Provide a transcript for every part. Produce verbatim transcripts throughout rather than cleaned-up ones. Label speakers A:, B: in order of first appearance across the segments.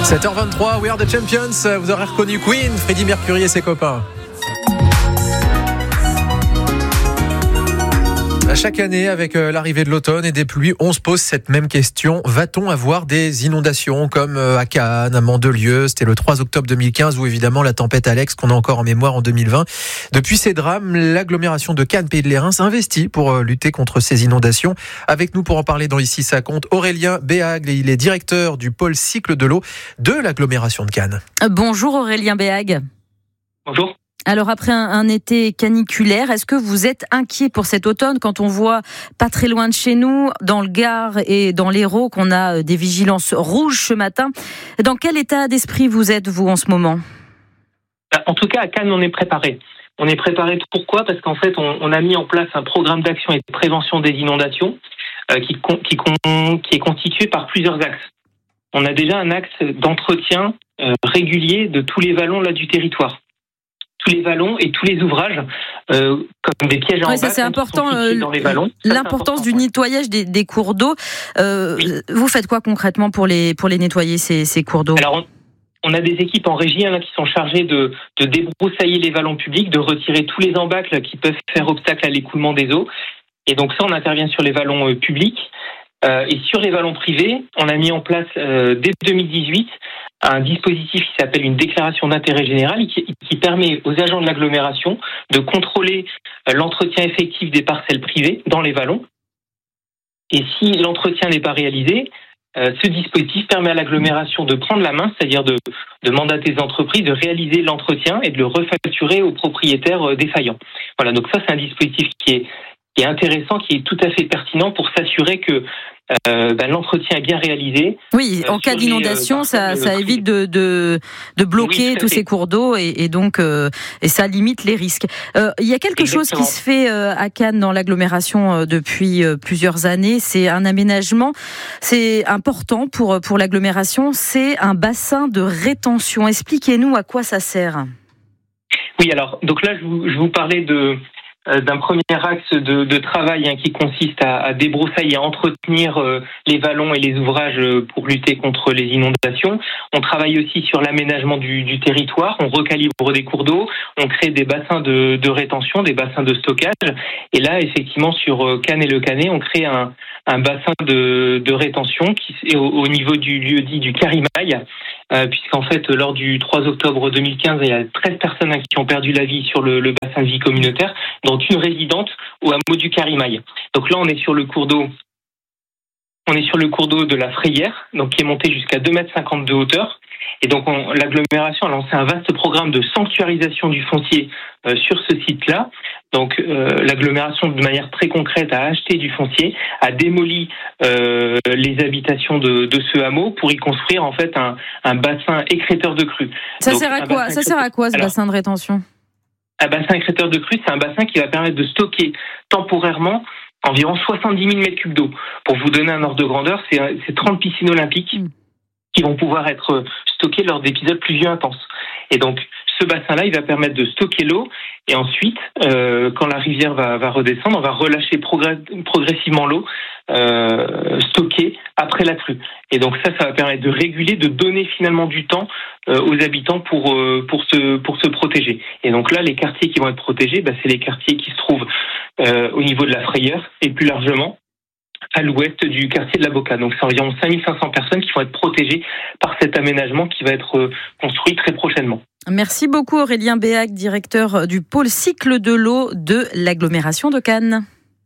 A: sept heures vingt-trois, We Are The Champions. Vous aurez reconnu Queen, Freddie Mercury et ses copains. Chaque année, avec l'arrivée de l'automne et des pluies, on se pose cette même question. Va-t-on avoir des inondations comme à Cannes, à Mandelieu? C'était le trois octobre deux mille quinze, ou évidemment la tempête Alex qu'on a encore en mémoire en deux mille vingt. Depuis ces drames, l'agglomération de Cannes, Pays de l'Airain, s'investit pour lutter contre ces inondations. Avec nous pour en parler dans Ici ça compte, Aurélien Béhague. Il est directeur du pôle cycle de l'eau de l'agglomération de Cannes.
B: Bonjour Aurélien Béhague.
C: Bonjour.
B: Alors après un, un été caniculaire, est-ce que vous êtes inquiet pour cet automne quand on voit pas très loin de chez nous, dans le Gard et dans l'Hérault, qu'on a des vigilances rouges ce matin? Dans quel état d'esprit vous êtes, vous, en ce moment?
C: En tout cas, à Cannes, on est préparé. On est préparé pourquoi? Parce qu'en fait, on, on a mis en place un programme d'action et de prévention des inondations euh, qui, qui, qui est constitué par plusieurs axes. On a déjà un axe d'entretien euh, régulier de tous les vallons là, du territoire. Tous les vallons et tous les ouvrages, euh, comme des pièges en
B: ouais,
C: bac,
B: ça c'est important. Euh,
C: dans les vallons.
B: Ça, l'importance du nettoyage des, des cours d'eau. Euh, oui. Vous faites quoi concrètement pour les pour les nettoyer ces, ces cours d'eau?
C: Alors, on, on a des équipes en régie hein, là, qui sont chargées de, de débroussailler les vallons publics, de retirer tous les embâcles là, qui peuvent faire obstacle à l'écoulement des eaux. Et donc ça, on intervient sur les vallons euh, publics. Euh, et sur les vallons privés, on a mis en place euh, dès deux mille dix-huit un dispositif qui s'appelle une déclaration d'intérêt général qui, qui permet aux agents de l'agglomération de contrôler euh, l'entretien effectif des parcelles privées dans les vallons. Et si l'entretien n'est pas réalisé, euh, ce dispositif permet à l'agglomération de prendre la main, c'est-à-dire de, de mandater des entreprises, de réaliser l'entretien et de le refacturer aux propriétaires euh, défaillants. Voilà, donc ça c'est un dispositif qui est qui est intéressant, qui est tout à fait pertinent pour s'assurer que euh, ben, l'entretien est bien réalisé.
B: Oui, en euh, cas d'inondation, les, euh, ça, ça évite de, de, de bloquer oui, tous ces cours d'eau et, et donc euh, et ça limite les risques. Euh, il y a quelque Exactement. chose qui se fait euh, à Cannes dans l'agglomération euh, depuis euh, plusieurs années. C'est un aménagement, c'est important pour pour l'agglomération. C'est un bassin de rétention. Expliquez-nous à quoi ça sert.
C: Oui, alors donc là je vous, je vous parlais de d'un premier axe de, de travail hein, qui consiste à, à débroussailler, à entretenir euh, les vallons et les ouvrages pour lutter contre les inondations. On travaille aussi sur l'aménagement du, du territoire, on recalibre des cours d'eau, on crée des bassins de, de rétention, des bassins de stockage. Et là, effectivement, sur Cannes et le Canet, on crée un, un bassin de, de rétention qui est au, au niveau du lieu dit du Carimaille, euh, puisqu'en fait, lors du trois octobre deux mille quinze, il y a treize personnes hein, qui ont perdu la vie sur le, le bassin de vie communautaire, dont une résidente au hameau du Carimaille. Donc là, on est sur le cours d'eau, on est sur le cours d'eau de la Frayère, donc qui est monté jusqu'à deux mètres cinquante de hauteur. Et donc, on, l'agglomération a lancé un vaste programme de sanctuarisation du foncier euh, sur ce site-là. Donc, euh, l'agglomération, de manière très concrète, a acheté du foncier, a démoli euh, les habitations de, de ce hameau pour y construire en fait un, un bassin écrêteur de crues.
B: Ça
C: donc,
B: sert à quoi Ça sert à quoi ce Alors, bassin de rétention?
C: Un bassin écrêteur de crues, c'est un bassin qui va permettre de stocker temporairement environ soixante-dix mille mètres cubes d'eau. Pour vous donner un ordre de grandeur, c'est, c'est trente piscines olympiques mmh. qui vont pouvoir être stockées lors d'épisodes pluvieux intenses. Et donc, ce bassin-là, il va permettre de stocker l'eau et ensuite, euh, quand la rivière va, va redescendre, on va relâcher progr- progressivement l'eau euh, stockée après la crue. Et donc ça, ça va permettre de réguler, de donner finalement du temps euh, aux habitants pour euh, pour se pour se protéger. Et donc là, les quartiers qui vont être protégés, bah, c'est les quartiers qui se trouvent euh, au niveau de la Frayère et plus largement à l'ouest du quartier de la Boca. Donc c'est environ cinq mille cinq cents personnes qui vont être protégées par cet aménagement qui va être construit très prochainement.
B: Merci beaucoup Aurélien Béhague, directeur du pôle cycle de l'eau de l'agglomération de Cannes.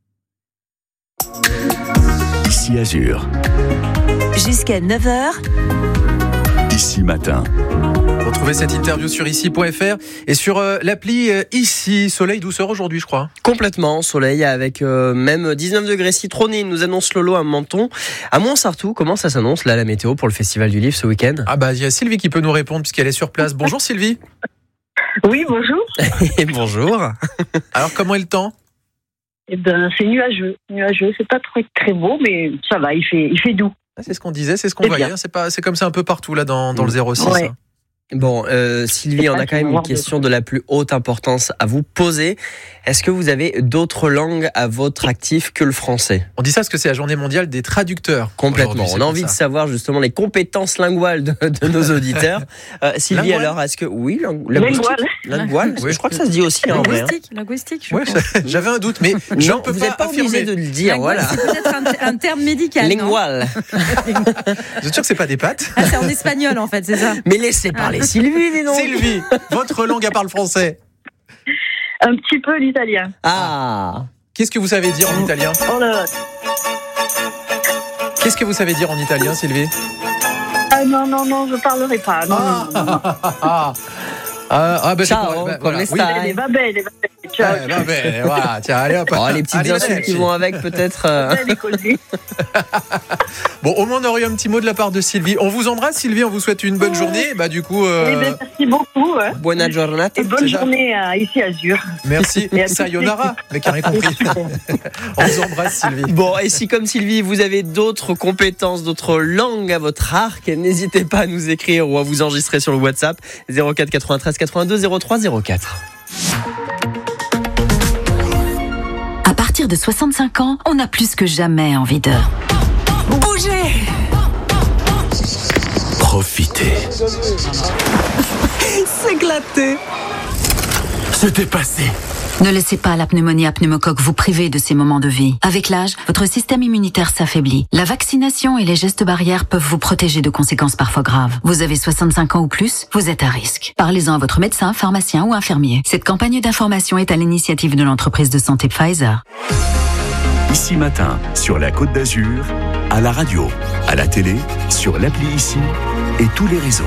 D: Ici Azur.
E: Jusqu'à neuf heures.
D: Ici Matin.
A: Retrouvez cette interview sur ici point f r et sur euh, l'appli euh, Ici. Soleil, douceur aujourd'hui, je crois.
F: Complètement, soleil avec euh, même dix-neuf degrés citronnés, nous annonce Lolo à Menton. À Montsartou, comment ça s'annonce là la météo pour le Festival du Livre ce week-end?
A: Ah bah il y a Sylvie qui peut nous répondre puisqu'elle est sur place. Bonjour Sylvie.
G: Oui, bonjour.
F: Bonjour.
A: Alors comment est le temps?
G: Eh ben c'est nuageux, nuageux, c'est pas très très beau mais ça va, il fait il fait doux.
A: Ah, c'est ce qu'on disait, c'est ce qu'on c'est voyait, c'est pas c'est comme ça un peu partout là dans dans le zéro six.
G: Ouais.
A: Hein.
F: Bon, euh, Sylvie, on a quand même une question de la plus haute importance à vous poser. Est-ce que vous avez d'autres langues à votre actif que le français ?
A: On dit ça parce que c'est la journée mondiale des traducteurs.
F: Complètement. On a envie de savoir justement les compétences linguales de, de nos auditeurs. Euh, Sylvie, lingual. Alors, est-ce que... Oui, linguistique. Lingual. Oui, je crois que ça se dit aussi.
B: Linguistique, hein, linguistique. Ouais,
A: j'avais un doute, mais je
F: non,
A: ne peux
F: vous
A: pas
F: n'êtes pas
A: affirmer.
F: obligé de le dire.
B: Lingual,
F: voilà.
B: C'est peut-être un, un terme médical.
F: Lingual.
A: Vous êtes sûr que c'est pas des pâtes ?
B: Ah, c'est en espagnol en fait, c'est ça.
F: Mais laissez parler Sylvie, dis donc.
A: Sylvie, votre langue à part le français ?
G: Un petit peu l'italien.
F: Ah.
A: Qu'est-ce que vous savez dire en italien ?
G: Oh là.
A: Qu'est-ce que vous savez dire en italien, Sylvie ?
G: Ah non, non, non, je parlerai pas. Non, ah, non, non, non.
A: Ah, ah, ah, ben
F: ciao,
A: c'est pour, ben,
F: voilà.
A: Oui.
G: Les babelles, les babelles.
A: Ouais, bah, ben, voilà, tiens, allez hop.
F: Oh, les petites
A: allez,
F: insultes qui vont avec, peut-être. Euh...
A: Bon, au moins on aurait eu un petit mot de la part de Sylvie. On vous embrasse, Sylvie, on vous souhaite une bonne journée. Bah du coup. Euh...
G: Eh ben, merci beaucoup. Hein.
F: Buona giornata.
G: Et bonne journée à, ici à Azur.
A: Merci. Sayonara, mais qui a rien compris. On vous embrasse, Sylvie.
F: Bon, et si comme Sylvie, vous avez d'autres compétences, d'autres langues à votre arc, n'hésitez pas à nous écrire ou à vous enregistrer sur le WhatsApp zéro quatre quatre-vingt-treize quatre-vingt-deux zéro trois zéro quatre.
H: À partir de soixante-cinq ans, on a plus que jamais envie de bouger.
D: Profiter.
H: S'éclater.
D: Se dépasser.
H: Ne laissez pas la pneumonie à pneumocoque vous priver de ces moments de vie. Avec l'âge, votre système immunitaire s'affaiblit. La vaccination et les gestes barrières peuvent vous protéger de conséquences parfois graves. Vous avez soixante-cinq ans ou plus, vous êtes à risque. Parlez-en à votre médecin, pharmacien ou infirmier. Cette campagne d'information est à l'initiative de l'entreprise de santé Pfizer.
D: Ici Matin, sur la Côte d'Azur, à la radio, à la télé, sur l'appli Ici et tous les réseaux.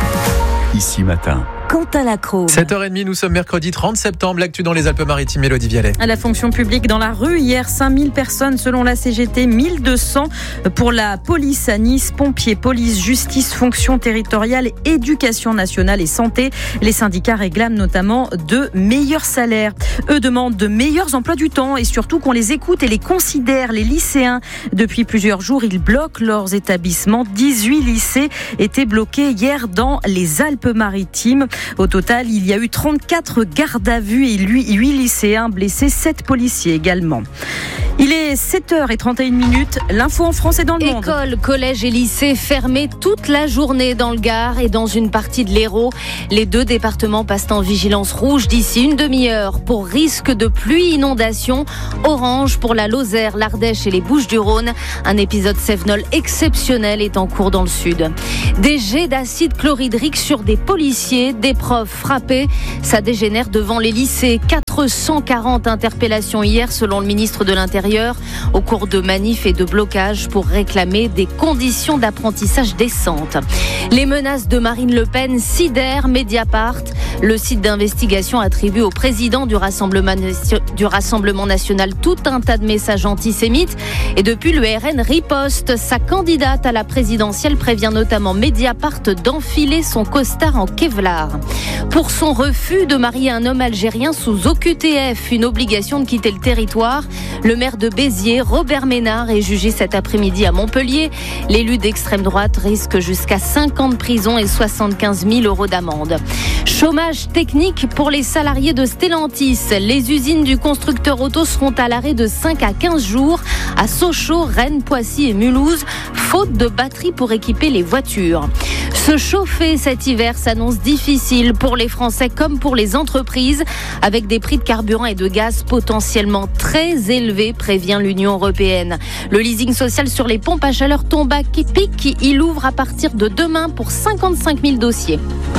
D: Ici Matin.
E: Quentin Lacroix.
A: sept heures trente, nous sommes mercredi trente septembre. L'actu dans les Alpes-Maritimes, Mélodie Vialet.
B: À la fonction publique dans la rue, hier, cinq mille personnes selon la C G T, mille deux cents pour la police à Nice, pompiers, police, justice, fonction territoriale, éducation nationale et santé. Les syndicats réclament notamment de meilleurs salaires. Eux demandent de meilleurs emplois du temps et surtout qu'on les écoute et les considère. Les lycéens, depuis plusieurs jours, ils bloquent leurs établissements. dix-huit lycées étaient bloqués hier dans les Alpes-Maritimes. Au total, il y a eu trente-quatre gardes à vue et huit lycéens blessés, sept policiers également. Il est sept heures trente et une minutes. L'info en français dans le monde.
I: Écoles, collèges et lycées fermés toute la journée dans le Gard et dans une partie de l'Hérault. Les deux départements passent en vigilance rouge d'ici une demi-heure pour risque de pluie, inondation. Orange pour la Lozère, l'Ardèche et les Bouches-du-Rhône. Un épisode Cévenol exceptionnel est en cours dans le sud. Des jets d'acide chlorhydrique sur des policiers, des profs frappés. Ça dégénère devant les lycées. quatre cent quarante interpellations hier selon le ministre de l'Intérieur au cours de manifs et de blocages pour réclamer des conditions d'apprentissage décentes. Les menaces de Marine Le Pen sidèrent Mediapart. Le site d'investigation attribue au président du Rassemblement, du Rassemblement national tout un tas de messages antisémites. Et depuis, le R N riposte. Sa candidate à la présidentielle prévient notamment Mediapart d'enfiler son costard en Kevlar. Pour son refus de marier un homme algérien sous O Q T F, une obligation de quitter le territoire, le maire de Béziers, Robert Ménard, est jugé cet après-midi à Montpellier. L'élu d'extrême droite risque jusqu'à cinq ans de prison et soixante-quinze mille euros d'amende. Chômage technique pour les salariés de Stellantis. Les usines du constructeur auto seront à l'arrêt de cinq à quinze jours à Sochaux, Rennes, Poissy et Mulhouse, faute de batteries pour équiper les voitures. Se chauffer cet hiver s'annonce difficile pour les Français comme pour les entreprises, avec des prix de carburant et de gaz potentiellement très élevés, prévient l'Union européenne. Le leasing social sur les pompes à chaleur tombe à pic. Il ouvre à partir de demain pour cinquante-cinq mille dossiers.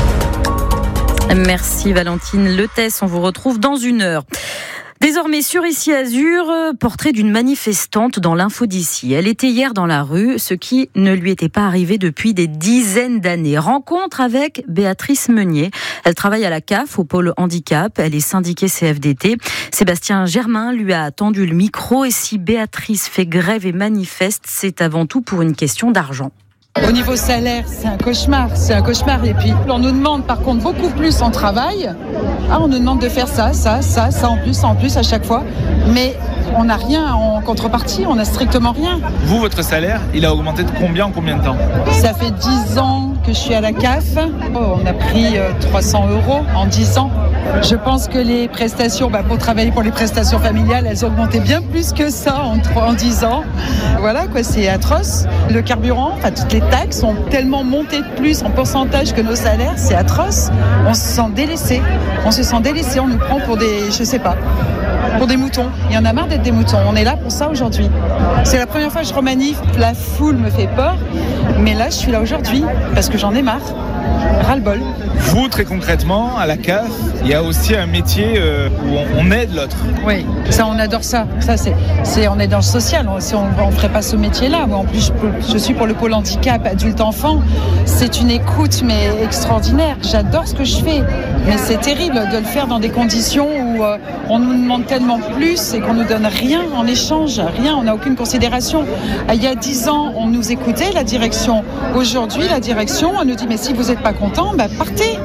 B: Merci Valentine Letès, on vous retrouve dans une heure. Désormais sur Ici Azur, portrait d'une manifestante dans l'info d'ici. Elle était hier dans la rue, ce qui ne lui était pas arrivé depuis des dizaines d'années. Rencontre avec Béatrice Meunier. Elle travaille à la C A F, au pôle handicap. Elle est syndiquée C F D T. Sébastien Germain lui a tendu le micro. Et si Béatrice fait grève et manifeste, c'est avant tout pour une question d'argent.
J: Au niveau salaire, c'est un cauchemar, c'est un cauchemar. Et puis, on nous demande par contre beaucoup plus en travail. Ah, on nous demande de faire ça, ça, ça, ça en plus, ça en plus à chaque fois. Mais on n'a rien en contrepartie, on n'a strictement rien.
K: Vous, votre salaire, il a augmenté de combien en combien de temps ?
J: Ça fait dix ans que je suis à la C A F. Oh, on a pris euh, trois cents euros en dix ans. Je pense que les prestations, bah, pour travailler pour les prestations familiales, elles ont augmenté bien plus que ça en, en dix ans. Voilà, quoi, c'est atroce. Le carburant, enfin, toutes les taxes ont tellement monté de plus en pourcentage que nos salaires, c'est atroce. On se sent délaissé. On se sent délaissé, on nous prend pour des, je sais pas, pour des moutons. Il y en a marre d'être des moutons. On est là pour ça aujourd'hui. C'est la première fois que je remanifeste. La foule me fait peur. Mais là, je suis là aujourd'hui parce que j'en ai marre. Ras-le-bol.
K: Vous, très concrètement, à la C A F, il y a aussi un métier euh, où on, on aide l'autre.
J: Oui, ça, on adore ça. Ça, c'est, c'est, on est dans le social. On, si on ne ferait pas ce métier-là. Moi, en plus, je, peux, je suis pour le pôle handicap adulte-enfant. C'est une écoute, mais extraordinaire. J'adore ce que je fais. Mais c'est terrible de le faire dans des conditions où euh, on nous demande tellement plus et qu'on nous donne rien en échange. Rien, on n'a aucune considération. Il y a dix ans, on nous écoutait, la direction. Aujourd'hui, la direction, on nous dit, mais si vous n'êtes pas content, bah, partez.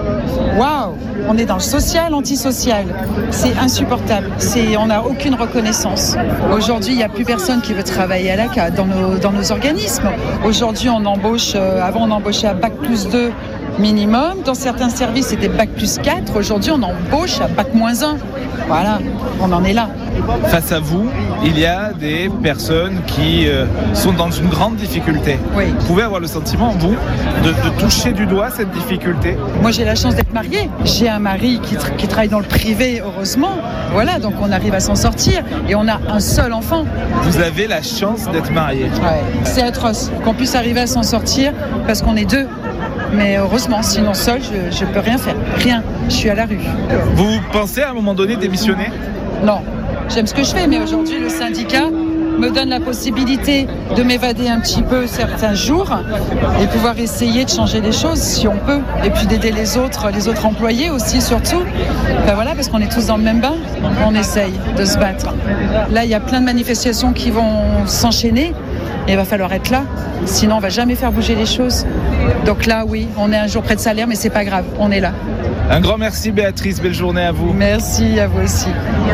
J: Waouh, on est dans le social, antisocial. C'est insupportable. C'est, on n'a aucune reconnaissance. Aujourd'hui, il n'y a plus personne qui veut travailler à la C A dans nos, dans nos organismes. Aujourd'hui, on embauche, euh, avant on embauchait à bac plus deux minimum. Dans certains services, c'était bac plus quatre. Aujourd'hui, on embauche à bac moins un. Voilà, on en est là.
K: Face à vous, il y a des personnes qui euh, sont dans une grande difficulté.
J: Oui.
K: Vous pouvez avoir le sentiment, vous, de, de toucher du doigt cette difficulté?
J: Moi, j'ai la chance d'être mariée. J'ai un mari qui, tra- qui travaille dans le privé, heureusement. Voilà, donc on arrive à s'en sortir. Et on a un seul enfant.
K: Vous avez la chance d'être mariée.
J: Ouais, c'est atroce qu'on puisse arriver à s'en sortir parce qu'on est deux. Mais heureusement, sinon seul, je ne peux rien faire. Rien. Je suis à la rue.
K: Vous pensez à un moment donné démissionner?
J: Non. J'aime ce que je fais, mais aujourd'hui, le syndicat me donne la possibilité de m'évader un petit peu certains jours et pouvoir essayer de changer les choses si on peut. Et puis d'aider les autres, les autres employés aussi, surtout. Ben voilà, parce qu'on est tous dans le même bain. On essaye de se battre. Là, il y a plein de manifestations qui vont s'enchaîner. Et il va falloir être là, sinon on ne va jamais faire bouger les choses. Donc là, oui, on est un jour près de salaire, mais c'est pas grave, on est là.
K: Un grand merci Béatrice, belle journée à vous.
J: Merci, à vous aussi.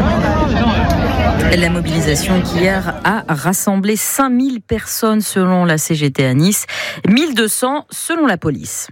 B: La mobilisation qui hier a rassemblé cinq mille personnes selon la C G T à Nice, mille deux cents selon la police.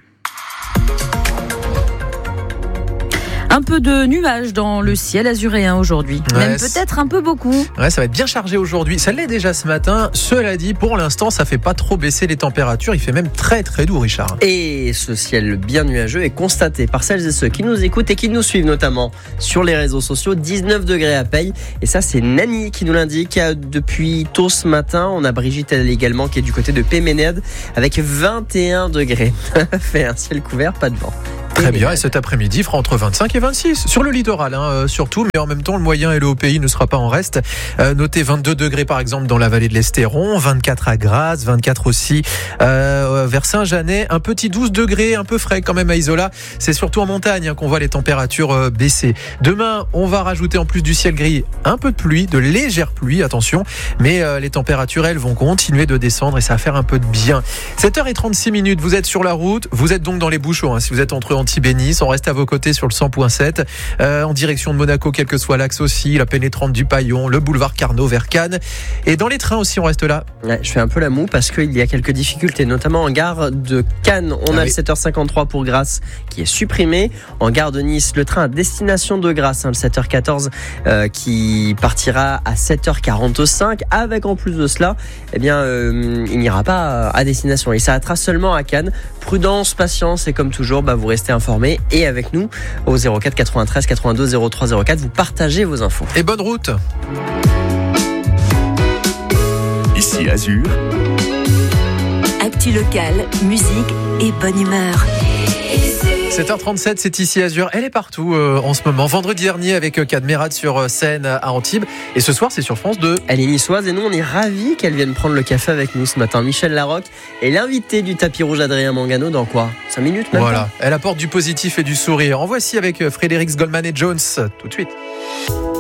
B: Un peu de nuages dans le ciel azuréen aujourd'hui, ouais, même peut-être un peu beaucoup.
A: Ouais, ça va être bien chargé aujourd'hui. Ça l'est déjà ce matin. Cela dit, pour l'instant, ça fait pas trop baisser les températures. Il fait même très très doux, Richard.
F: Et ce ciel bien nuageux est constaté par celles et ceux qui nous écoutent et qui nous suivent notamment sur les réseaux sociaux. dix-neuf degrés à Peille. Et ça, c'est Nani qui nous l'indique depuis tôt ce matin. On a Brigitte elle également qui est du côté de Péménède avec vingt et un degrés. Fait un ciel couvert, pas de vent.
A: Très bien, et cet après-midi il fera entre vingt-cinq et vingt-six sur le littoral, hein, euh, surtout, mais en même temps le moyen et le haut pays ne sera pas en reste. Euh, notez vingt-deux degrés par exemple dans la vallée de l'Estéron, vingt-quatre à Grasse, vingt-quatre aussi euh, vers Saint-Janet, un petit douze degrés, un peu frais quand même à Isola. C'est surtout en montagne hein, qu'on voit les températures euh, baisser. Demain, on va rajouter en plus du ciel gris un peu de pluie, de légère pluie, attention, mais euh, les températures elles vont continuer de descendre et ça va faire un peu de bien. sept heures trente-six minutes, vous êtes sur la route, vous êtes donc dans les Bouchons, hein, si vous êtes entre Antibes-Nice, on reste à vos côtés sur le cent virgule sept, euh, en direction de Monaco, quel que soit l'axe aussi, la pénétrante du Paillon, le boulevard Carnot vers Cannes, et dans les trains aussi, on reste là.
F: Ouais, je fais un peu la moue parce qu'il y a quelques difficultés, notamment en gare de Cannes. On ah a oui. le sept heures cinquante-trois pour Grasse qui est supprimé. En gare de Nice, le train à destination de Grasse, hein, le sept heures quatorze, euh, qui partira à sept heures quarante-cinq. Avec en plus de cela, eh bien, euh, il n'ira pas à destination. Il s'arrêtera seulement à Cannes. Prudence, patience et comme toujours, bah, vous restez informés et avec nous au zéro quatre quatre-vingt-treize quatre-vingt-deux zéro trois zéro quatre, vous partagez vos infos.
A: Et bonne route.
D: Ici Azur.
E: Actu local, musique et bonne humeur.
A: sept heures trente-sept, c'est ici Azur. Elle est partout euh, en ce moment. Vendredi dernier avec euh, Cadmerade sur euh, scène à Antibes. Et ce soir, c'est sur France deux.
F: Elle est niçoise et nous, on est ravis qu'elle vienne prendre le café avec nous ce matin. Michel Larocque est l'invité du tapis rouge Adrien Mangano dans quoi cinq minutes même.
A: Voilà, pas elle apporte du positif et du sourire. En voici avec euh, Frédéric Goldman et Jones tout de suite.